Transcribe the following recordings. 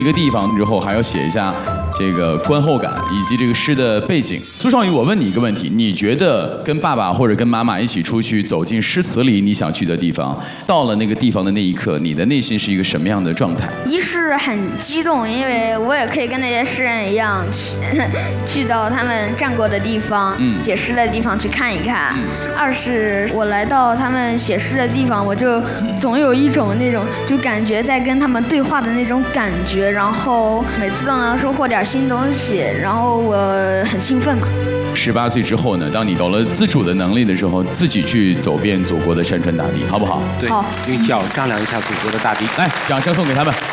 一个地方之后，还要写一下这个观后感以及这个诗的背景。苏少宇，我问你一个问题：你觉得跟爸爸或者跟妈妈一起出去走进诗词里你想去的地方，到了那个地方的那一刻，你的内心是一个什么样的状态？ 一是很激动，因为我也可以跟那些诗人一样去到他们站过的地方，写诗的地方去看一看。二是我来到他们写诗的地方，我就总有一种那种就感觉在跟他们对话的那种感觉，然后每次都能收获点新东西，然后我很兴奋嘛。 18岁之后呢，当你有了自主的能力的时候，自己去走遍祖国的山川大地，好不好？ 对，用脚丈量一下祖国的大地。 来，掌声送给他们。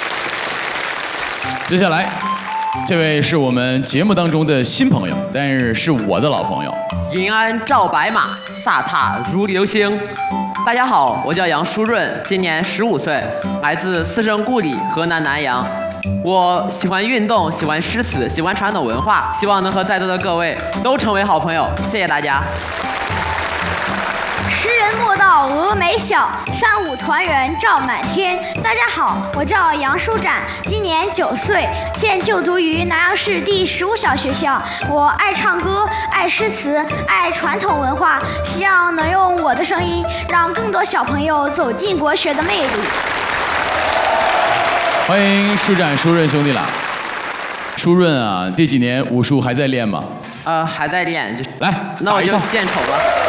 接下来，这位是我们节目当中的新朋友，但是是我的老朋友。 云安照白马，飒沓如流星。大家好，我叫杨舒润，今年15岁，来自四声故里河南南阳。我喜欢运动，喜欢诗词，喜欢传统文化，希望能和在座的各位都成为好朋友。谢谢大家。 诗人莫道峨眉晓，35团圆照满天。大家好，我叫杨舒展，今年9岁，现就读于南阳市第15小学校。我爱唱歌，爱诗词，爱传统文化，希望能用我的声音，让更多小朋友走进国学的魅力。 欢迎舒展、舒润兄弟俩。舒润啊，这几年武术还在练吗？ 还在练，就来， 那我就献丑了。